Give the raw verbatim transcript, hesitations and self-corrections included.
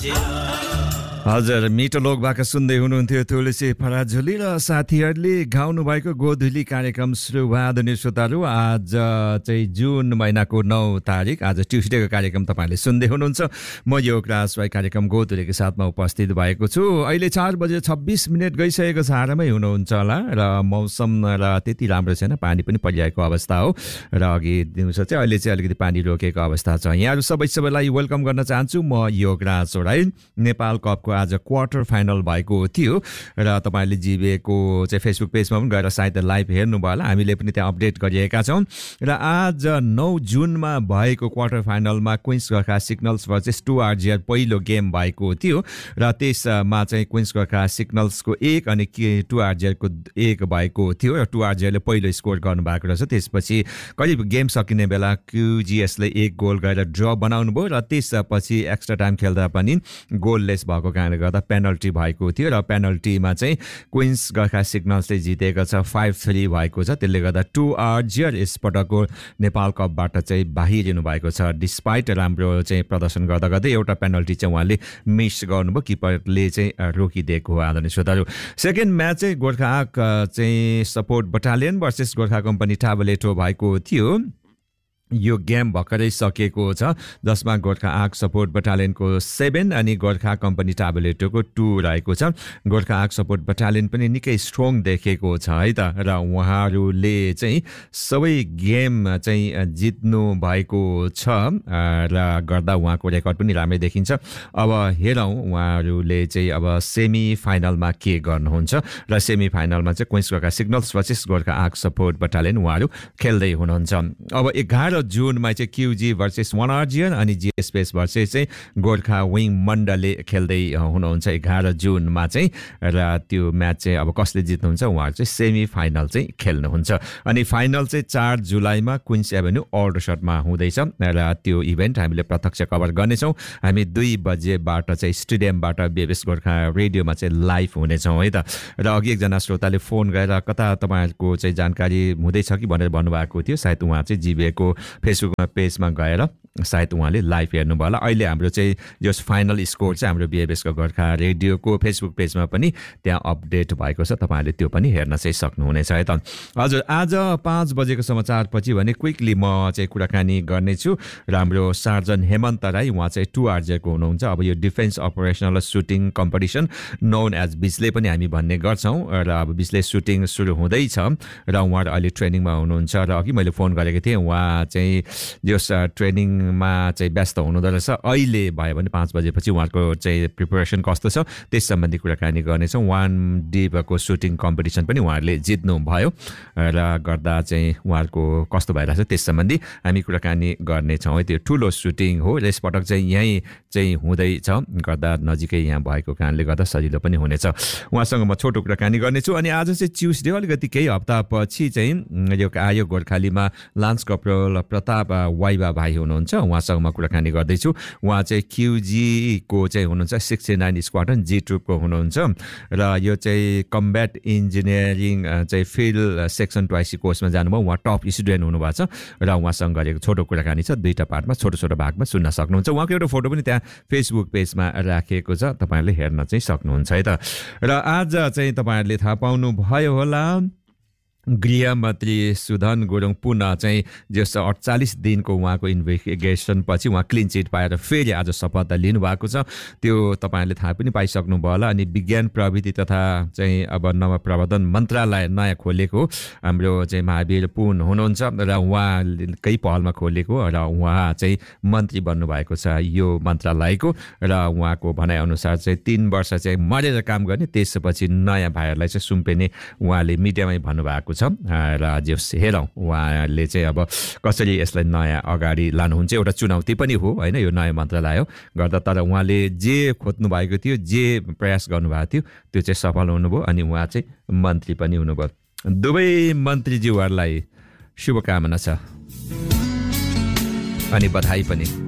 हजुर मिठो लोकभाका सुन्दै हुनुहुन्थ्यो तुलसी पराजुली र साथीहरूले गाउनु भएको गोधुली कार्यक्रम सुरु भयो आदरणीय श्रोताहरू। आज चाहिँ जुन महिनाको नौ तारिक आज ट्युसडेको कार्यक्रम तपाईँहरूले सुन्दै हुनुहुन्छ। म योगराज भाइ कार्यक्रम गोधुलीको साथमा उपस्थित भएको छु। अहिले चार बजे छब्बिस मिनट गइसकेको छ, आरामै हुनुहुन्छ होला र मौसम र त्यति राम्रो छैन, पानी पनि परिरहेको अवस्था हो र अघि दिउँसो चाहिँ अहिले चाहिँ अलिकति पानी रोकेको अवस्था छ। यहाँहरू सबै सबैलाई वेलकम गर्न चाहन्छु। म योगराज राई। नेपाल कपको आज क्वार्टर फाइनल भएको थियो र तपाईँले जिबेको चाहिँ फेसबुक पेजमा पनि गएर सायद लाइभ हेर्नुभयो होला, हामीले पनि त्यहाँ अपडेट गरिएका छौँ। र आज नौ जुनमा भएको क्वार्टर फाइनलमा Queens Gorkha signals versus to आरजिआर पहिलो गेम भएको थियो र त्यसमा चाहिँ क्विन्स गोर्खा सिग्नल्सको एक अनि टु आरजिआरको एक भएको थियो र टु आरजिआरले पहिलो स्कोर गर्नुभएको रहेछ। त्यसपछि करिब गेम सकिने बेला क्युजिएसले एक गोल गरेर ड्र बनाउनु भयो र त्यसपछि एक्स्ट्रा टाइम खेल्दा पनि गोललेस भएको कारणले गर्दा पेनल्टी भएको थियो र पेनल्टीमा चाहिँ क्विन्स गोर्खा सिग्नल्सले जितेको छ, फाइभ थ्री भएको छ। त्यसले गर्दा टु आरजिआर यसपटकको नेपाल कपबाट चाहिँ बाहिरिनु भएको छ। डिस्पाइट राम्रो चाहिँ प्रदर्शन गर्दा गर्दै एउटा पेनल्टी चाहिँ उहाँले मिस गर्नुभयो, किपरले चाहिँ रोकिदिएको हो आदरणीय श्रोताहरू। सेकेन्ड म्याच चाहिँ गोर्खा आग चाहिँ support battalion versus Gorkha company टाबलेटो भएको थियो। यो गेम भर्खरै सकेको छ, जसमा गोर्खा आग सपोर्ट बटालियनको सेभेन अनि गोर्खा कम्पनी टाबलेटोको टू रहेको छ। गोर्खा आग सपोर्ट बटालियन पनि निकै स्ट्रङ देखेको छ है त, र उहाँहरूले चाहिँ सबै गेम चाहिँ जित्नु भएको छ र गर्दा उहाँको रेकर्ड पनि राम्रै देखिन्छ। अब हेरौँ उहाँहरूले चाहिँ अब सेमी फाइनलमा के गर्नुहुन्छ र सेमी फाइनलमा चाहिँ Queens Gorkha signals versus Gorkha आग सपोर्ट बटालियन उहाँहरू खेल्दै हुनुहुन्छ। अब एघार जुनमा चाहिँ क्युजी भर्सेस वान आरजिआर अनि जिएसपेस भर्सेस चाहिँ गोर्खा विङ मण्डलले खेल्दै हुनुहुन्छ एघार जुनमा चाहिँ, र त्यो म्याच चाहिँ अब कसले जित्नुहुन्छ उहाँहरू चाहिँ सेमी फाइनल चाहिँ खेल्नुहुन्छ। अनि फाइनल चाहिँ चार जुलाईमा क्विन्स एभेन्यू ओल्डर्सटमा हुँदैछ र त्यो इभेन्ट हामीले प्रत्यक्ष कभर गर्नेछौँ। हामी दुई बजेबाट चाहिँ स्टेडियमबाट बेबेस गोर्खा रेडियोमा चाहिँ लाइभ हुनेछौँ है त। र अघि एकजना श्रोताले फोन गरेर कता तपाईँहरूको चाहिँ जानकारी हुँदैछ कि भनेर भन्नुभएको थियो, सायद उहाँ चाहिँ जिबिएको फेसबुकमा पेजमा गएर सायद उहाँले लाइभ हेर्नुभयो होला। अहिले हाम्रो चाहिँ जो फाइनल स्कोर चाहिँ हाम्रो बिएबएसको गोर्खा रेडियोको फेसबुक पेजमा पनि त्यहाँ अपडेट भएको छ, तपाईँहरूले त्यो पनि हेर्न चाहिँ सक्नुहुनेछ है त। हजुर आज पाँच बजेको समाचारपछि भने क्विकली म चाहिँ कुराकानी गर्नेछु र हाम्रो सार्जन हेमन्त राई उहाँ चाहिँ टु आरजिआरको हुनुहुन्छ। अब यो डिफेन्स अपरेसनल सुटिङ कम्पिटिसन नोन एज बिस्ले पनि हामी भन्ने गर्छौँ र अब बिस्ले सुटिङ सुरु हुँदैछ र उहाँहरू अहिले ट्रेनिङमा हुनुहुन्छ र अघि मैले फोन गरेको थिएँ, उहाँ चाहिँ जस ट्रेनिङमा चाहिँ व्यस्त हुनुहुँदो रहेछ। अहिले भयो भने पाँच बजेपछि उहाँको चाहिँ प्रिपरेसन कस्तो छ त्यस सम्बन्धी कुराकानी गर्नेछौँ। वान डिको सुटिङ कम्पिटिसन पनि उहाँहरूले जित्नुभयो र गर्दा चाहिँ उहाँहरूको कस्तो भइरहेछ त्यस सम्बन्धी हामी कुराकानी गर्नेछौँ है। त्यो ठुलो सुटिङ हो र यसपटक चाहिँ यहीँ चाहिँ हुँदैछ, गर्दा नजिकै यहाँ भएको कारणले गर्दा सजिलो पनि हुनेछ। उहाँसँग म छोटो कुराकानी गर्नेछु। अनि आज चाहिँ ट्युसडे अलिकति केही हप्तापछि चाहिँ यो आयो गोर्खालीमा लान्स कप्रोल प्रताप वाइबा भाइ हुनुहुन्छ, उहाँसँग म कुराकानी गर्दैछु। उहाँ चाहिँ क्युजीको चाहिँ हुनुहुन्छ सिक्सटी नाइन स्क्वाडन जी ट्रुपको हुनुहुन्छ र यो चाहिँ कम्ब्याट इन्जिनियरिङ चाहिँ फिल्ड सेक्सन ट्वाइसी कोर्समा जानुभयो। उहाँ टप स्टुडेन्ट हुनुभएको छ र उहाँसँग गरेको छोटो कुराकानी छ, दुईवटा पार्टमा छोटो छोटो भागमा सुन्न सक्नुहुन्छ। उहाँको एउटा फोटो पनि त्यहाँ फेसबुक पेजमा राखिएको छ, तपाईँहरूले हेर्न चाहिँ सक्नुहुन्छ है त। र आज चाहिँ तपाईँहरूले थाहा पाउनु भयो होला गृहमन्त्री सुधन गुरुङ पुनः चाहिँ जस अडचालिस दिनको उहाँको इन्भेस्टिगेसन पछि उहाँ क्लिन चिट पाएर फेरि आज शपथ लिनुभएको छ, त्यो तपाईँहरूले थाहा पनि पाइसक्नुभयो होला। अनि विज्ञान प्रविधि तथा चाहिँ अब नवप्रवर्धन मन्त्रालय नयाँ खोलेको हाम्रो चाहिँ महावीर पुन हुनुहुन्छ र उहाँकै पहलमा खोलेको र उहाँ चाहिँ मन्त्री बन्नुभएको छ यो मन्त्रालयको र उहाँको भनाइअनुसार चाहिँ तिन वर्ष चाहिँ मरेर काम गर्ने, त्यसपछि नयाँ भाइहरूलाई चाहिँ सुम्पिने उहाँले मिडियामै भन्नुभएको छ र जस हेरौँ उहाँले चाहिँ अब कसरी यसलाई नयाँ अगाडि लानुहुन्छ। एउटा चुनौती पनि हो होइन यो नयाँ मन्त्रालय हो गर्दा, तर उहाँले जे खोज्नु भएको थियो जे प्रयास गर्नुभएको थियो त्यो चाहिँ सफल हुनुभयो अनि उहाँ चाहिँ मन्त्री पनि हुनुभयो। दुवै मन्त्रीज्यूहरूलाई शुभकामना छ अनि बधाई पनि।